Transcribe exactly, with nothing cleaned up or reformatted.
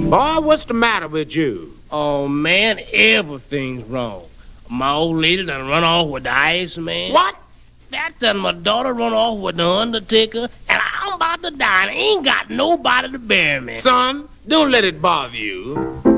Boy, what's the matter with you? Oh, man, everything's wrong. My old lady done run off with the Iceman. What? That done my daughter run off with the Undertaker, and I'm about to die and ain't got nobody to bury me. Son, don't let it bother you.